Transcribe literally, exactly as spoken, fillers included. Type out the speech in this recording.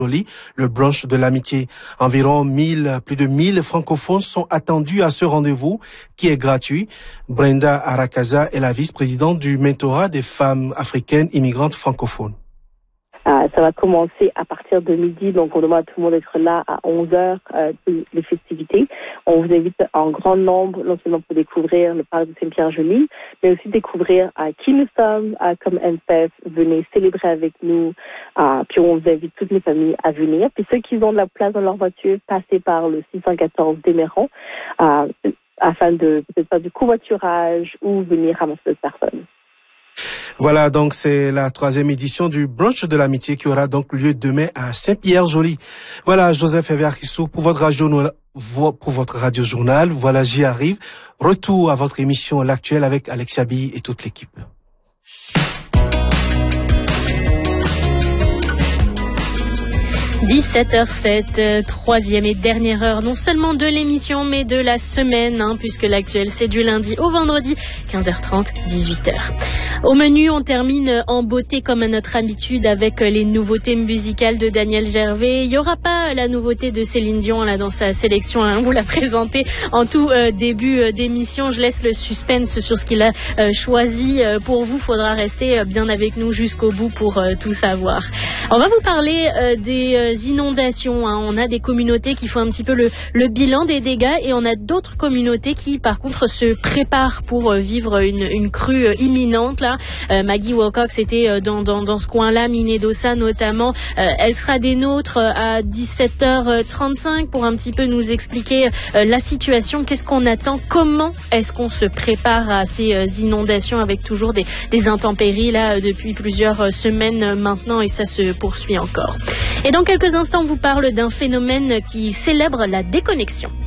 le brunch de l'amitié. Environ mille, plus de mille francophones sont attendus à ce rendez-vous qui est gratuit. Brenda Arakaza est la vice-présidente du mentorat des femmes africaines immigrantes francophones. Euh, ça va commencer à partir de midi, donc on demande à tout le monde d'être là à onze heures euh, les festivités. On vous invite en grand nombre, non seulement pour découvrir le parc de Saint-Pierre-Joly, mais aussi découvrir euh, qui nous sommes, euh, comme N F F, venez célébrer avec nous, euh, puis on vous invite toutes les familles à venir. Puis ceux qui ont de la place dans leur voiture, passez par le six cent quatorze d'Émeron, euh, afin de peut-être faire du covoiturage ou venir ramasser d'autres personnes. Voilà, donc c'est la troisième édition du brunch de l'amitié qui aura donc lieu demain à Saint-Pierre-Joly. Voilà, Joseph Ever-Kissou pour votre radio, pour votre radio journal. Voilà, j'y arrive. Retour à votre émission L'Actuel avec Alexia Bi et toute l'équipe. dix-sept heures sept, troisième et dernière heure, non seulement de l'émission, mais de la semaine, hein, puisque l'actuel, c'est du lundi au vendredi, quinze heures trente, dix-huit heures. Au menu, on termine en beauté comme à notre habitude avec les nouveautés musicales de Daniel Gervais. Il n'y aura pas la nouveauté de Céline Dion là dans sa sélection, hein, vous la présentez en tout euh, début euh, d'émission. Je laisse le suspense sur ce qu'il a euh, choisi euh, pour vous. Faudra rester euh, bien avec nous jusqu'au bout pour euh, tout savoir. On va vous parler euh, des euh, inondations, hein. On a des communautés qui font un petit peu le, le bilan des dégâts et on a d'autres communautés qui par contre se préparent pour euh, vivre une, une crue euh, imminente là. Euh, Maggie Wilcox était euh, dans, dans, dans ce coin-là, Minedosa notamment. Euh, elle sera des nôtres euh, à dix-sept heures trente-cinq pour un petit peu nous expliquer euh, la situation, qu'est-ce qu'on attend, comment est-ce qu'on se prépare à ces euh, inondations avec toujours des, des intempéries là depuis plusieurs euh, semaines euh, maintenant et ça se poursuit encore. Et dans quelques instants, on vous parle d'un phénomène qui célèbre la déconnexion.